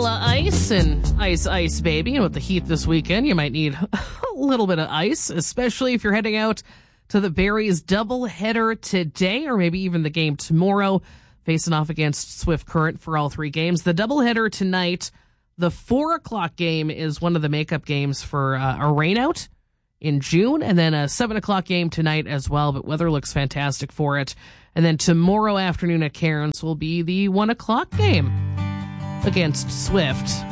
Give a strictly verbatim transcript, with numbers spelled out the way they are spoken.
Vanilla Ice and Ice Ice Baby. And with the heat this weekend, you might need a little bit of ice, especially if you're heading out to the Berries doubleheader today, or maybe even the game tomorrow, facing off against Swift Current for all three games. The doubleheader tonight, the four o'clock game is one of the makeup games for uh, a rainout in June, and then a seven o'clock game tonight as well, but weather looks fantastic for it. And then tomorrow afternoon at Cairns will be the one o'clock game against Swift.